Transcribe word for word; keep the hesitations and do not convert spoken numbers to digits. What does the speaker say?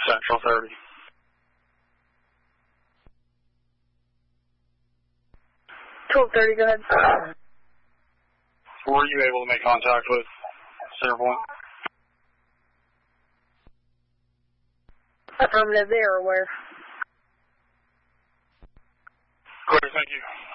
Central thirty. twelve thirty, go ahead. Were you able to make contact with Center Point? Affirmative, there or where? Clear, thank you.